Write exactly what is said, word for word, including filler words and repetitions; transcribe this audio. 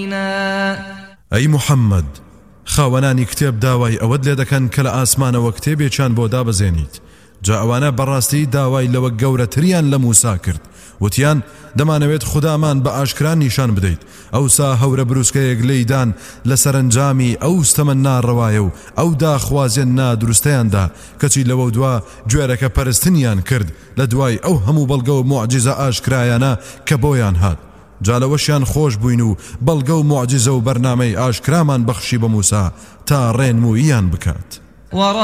ئەی محەممەد خاوەنانی کتێب داوای ئەوەت لێ دەکەن کە لە ئاسمانەوە کتێبێکیان بۆ دابەزێنیت جا ئەوانە بەڕاستی داوای لەوە گەورەتریان لە موسا کرد وتیان دەمانەوێت خودامان بە ئاشکران نیشان بدەیت ئەوسا هەورە بروسکەیەک لەیدان لە سەرنجامی ئەو ستەمە ناڕەوایە و ئەو داخوازیان نادروستەیاندا کەچی لەوە دوا گوێرەکە پەرستنیان کرد لە دوای ئەو هەموو بەڵگە و موعجیزە ئاشکرایانە کە بۆیان هات جالەوەشیان خۆش بووین و بەڵگە و موعجیزە و بەرنامەی ئاشکرامان بەخشی بە موسا تا ڕێنمووییان بکات.